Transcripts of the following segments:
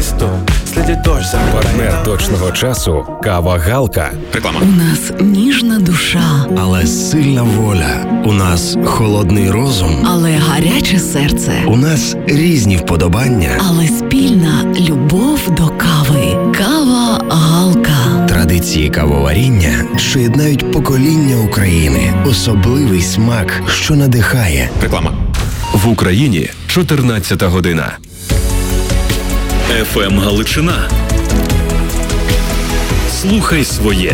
Questo слідять дощ за Партнер точного часу – кава Галка. Реклама. У нас ніжна душа, але сильна воля. У нас холодний розум, але гаряче серце. У нас різні вподобання, але спільна любов до кави. Кава Галка. Традиції кавоваріння, що єднають покоління України. Особливий смак, що надихає. Реклама. В Україні 14 година. ФМ Галичина. Слухай своє.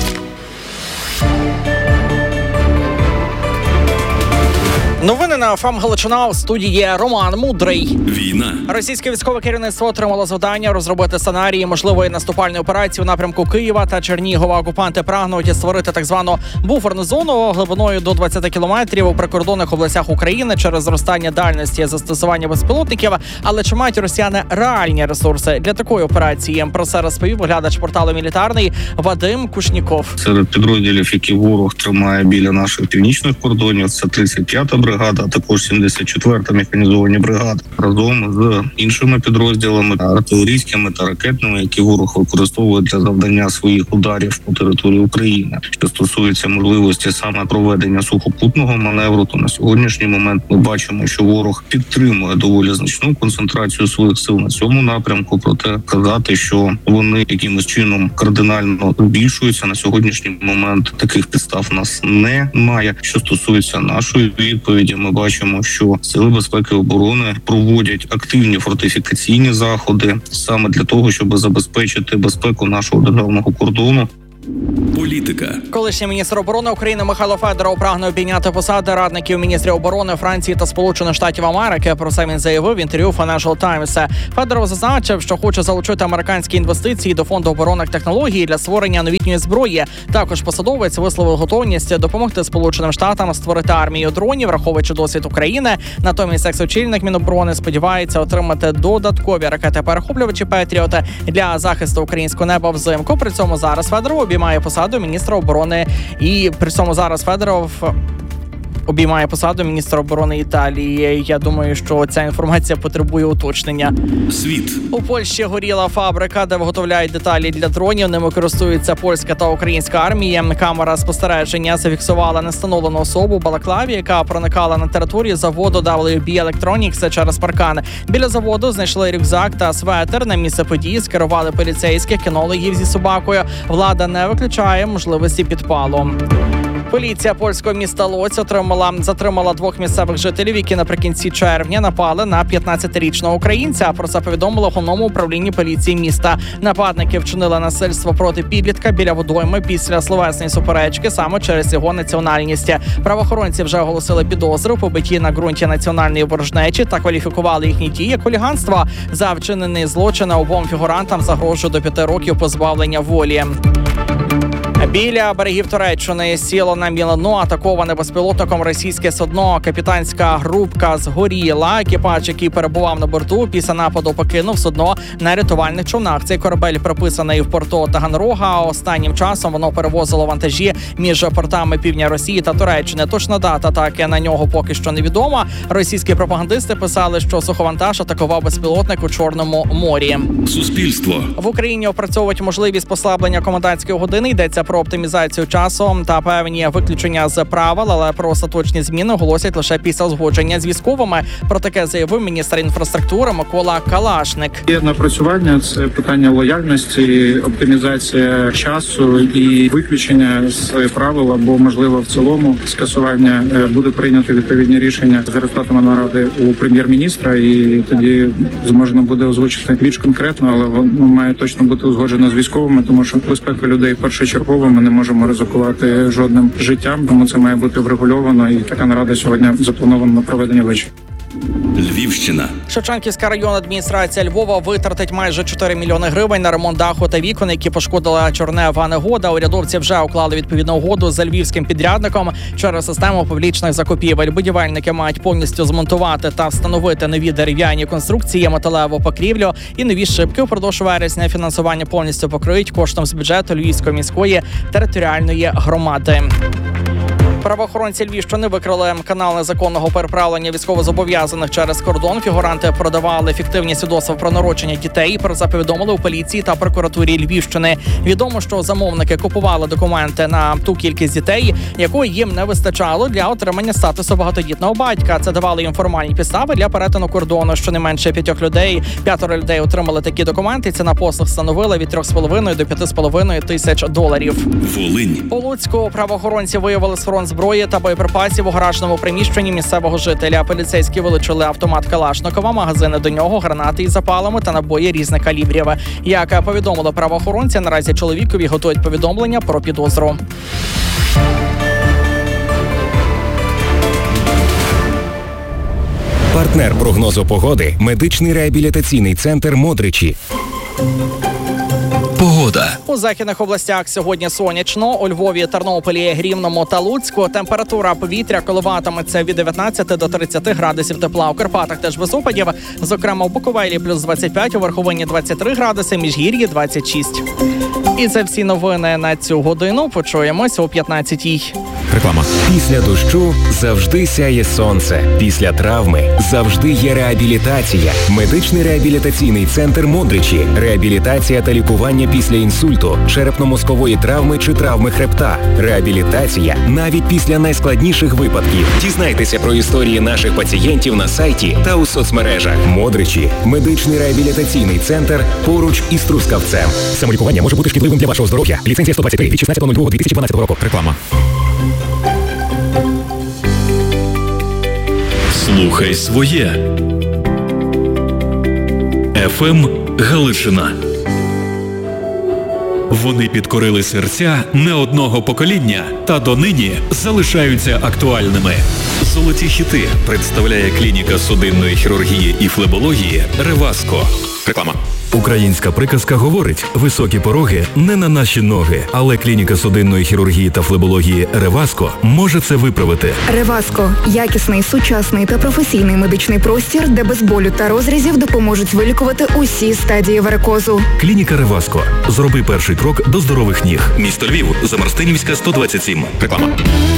Новини на ФМ Галичина. В студії Роман Мудрий. Війна. Російське військове керівництво отримало завдання розробити сценарії можливої наступальної операції у напрямку Києва та Чернігова. Окупанти прагнуть створити так звану буферну зону глибиною до 20 кілометрів у прикордонних областях України через зростання дальності застосування безпілотників. Але чи мають росіяни реальні ресурси для такої операції? Про це розповів оглядач порталу «Мілітарний» Вадим Кушніков. Серед підрозділів, які ворог тримає біля наших північних кордонів, це 35-та бригада, а також 74-та механізовані бригади. Разом з іншими підрозділами артилерійськими та ракетними, які ворог використовує для завдання своїх ударів по території України. Що стосується можливості саме проведення сухопутного маневру, то на сьогоднішній момент ми бачимо, що ворог підтримує доволі значну концентрацію своїх сил на цьому напрямку. Проте казати, що вони якимось чином кардинально збільшуються на сьогоднішній момент, таких підстав в нас немає. Що стосується нашої відповіді, ми бачимо, що Сили безпеки і оборони проводять активні фортифікаційні заходи саме для того, щоб забезпечити безпеку нашого державного кордону. Політика. Колишній міністр оборони України Михайло Федоров прагне обійняти посади радників міністрів оборони Франції та Сполучених Штатів Америки. Про це він заявив в інтерв'ю Financial Times. Федоров зазначив, що хоче залучити американські інвестиції до фонду оборонних технологій для створення новітньої зброї. Також посадовець висловив готовність допомогти Сполученим Штатам створити армію дронів, враховуючи досвід України. Натомість екс-очільник Міноборони сподівається отримати додаткові ракети-перехоплювачі «Петріот» для захисту українського неба взимку. При цьому зараз Федоров обіймає посаду міністра оборони обіймає посаду міністра оборони Італії. Я думаю, що ця інформація потребує уточнення. Світ. У Польщі горіла фабрика, де виготовляють деталі для дронів. Ними користуються польська та українська армії. Камера спостереження зафіксувала невстановлену особу у балаклаві, яка проникала на територію заводу WB Electronics через паркан. Біля заводу знайшли рюкзак та светр. На місце події скерували поліцейських кінологів зі собакою. Влада не виключає можливості підпалу. Поліція польського міста Лоць затримала двох місцевих жителів, які наприкінці червня напали на 15-річного українця. Про це повідомили в головному управлінні поліції міста. Нападники вчинили насильство проти підлітка біля водойми після словесної суперечки саме через його національність. Правоохоронці вже оголосили підозру побитті на ґрунті національної ворожнечі та кваліфікували їхні дії як хуліганство. За вчинений злочин обом фігурантам загрожує до 5 років позбавлення волі. Біля берегів Туреччини сіло на мілину атаковане безпілотником російське судно. Капітанська групка згоріла. Екіпаж, який перебував на борту, після нападу покинув судно на рятувальних човнах. Цей корабель приписаний в порту Таганрога. Останнім часом воно перевозило вантажі між портами півдня Росії та Туреччини. Точна дата атаки на нього поки що невідома. Російські пропагандисти писали, що суховантаж атакував безпілотник у Чорному морі. Суспільство. В Україні опрацьовують можливість послаблення комендантської години. Йдеться про оптимізацію часу та певні виключення з правил, але про остаточні зміни оголосять лише після узгодження з військовими. Про таке заявив міністр інфраструктури Микола Калашник. Є напрацювання, це питання лояльності, оптимізація часу і виключення з правил або, можливо, в цілому скасування. Буде прийнято відповідні рішення за результатами наради у прем'єр-міністра, і тоді можна буде озвучити більш конкретно, але воно має точно бути узгоджено з військовими, тому що безпека людей першочергово. Ми не можемо ризикувати жодним життям, тому це має бути врегульовано, і така нарада сьогодні запланована на проведення вечора. Львівщина. Шевченківська районна адміністрація Львова витратить майже 4 мільйони гривень на ремонт даху та вікон, які пошкодила чорнева негода. Урядовці вже уклали відповідну угоду з львівським підрядником через систему публічних закупівель. Будівельники мають повністю змонтувати та встановити нові дерев'яні конструкції, металеву покрівлю і нові шибки. Упродовж вересня фінансування повністю покриють коштом з бюджету Львівської міської територіальної громади. Правоохоронці Львівщини викрили канал незаконного переправлення військовозобов'язаних через кордон. Фігуранти продавали фіктивні свідоцтва про народження дітей. Про це повідомили у поліції та прокуратурі Львівщини. Відомо, що замовники купували документи на ту кількість дітей, якої їм не вистачало для отримання статусу багатодітного батька. Це давали їм формальні підстави для перетину кордону. Щонайменше 5 людей отримали такі документи. Ціна послуг становила від 3,5 до 5,5 тисяч доларів. Волинь. У Луцьку правоохоронці виявили схорон зброї та боєприпасів у гаражному приміщенні місцевого жителя. Поліцейські вилучили автомат Калашникова, магазини до нього, гранати із запалами та набої різних калібрів. Як повідомили правоохоронці, наразі чоловікові готують повідомлення про підозру. Партнер прогнозу погоди – медичний реабілітаційний центр «Модричі». Погода. У західних областях сьогодні сонячно. У Львові, Тернополі, Рівному та Луцьку температура повітря коливатиметься від 19 до 30 градусів тепла. У Карпатах теж без опадів. Зокрема, у Буковелі плюс 25, у Верховині 23 градуси, Міжгір'ї 26. І це всі новини на цю годину. Почуємось о 15-й. Реклама. Після дощу завжди сяє сонце. Після травми завжди є реабілітація. Медичний реабілітаційний центр «Модричі». Реабілітація та лікування після інсульту, черепно-мозкової травми чи травми хребта. Реабілітація навіть після найскладніших випадків. Дізнайтеся про історії наших пацієнтів на сайті та у соцмережах. «Модричі» – медичний реабілітаційний центр поруч із Трускавцем. Самолікування може бути шкідливим для вашого здоров'я. Ліцензія 123 від 16.02.2012 року. Реклама. Слухай своє. ФМ Галичина. Вони підкорили серця не одного покоління та донині залишаються актуальними. Золоті хіти представляє клініка судинної хірургії і флебології «Реваско». Реклама. Українська приказка говорить: високі пороги не на наші ноги, але клініка судинної хірургії та флебології «Реваско» може це виправити. «Реваско» – якісний, сучасний та професійний медичний простір, де без болю та розрізів допоможуть вилікувати усі стадії варикозу. Клініка «Реваско». Зроби перший крок до здорових ніг. Місто Львів, Замарстинівська, 127. Реклама.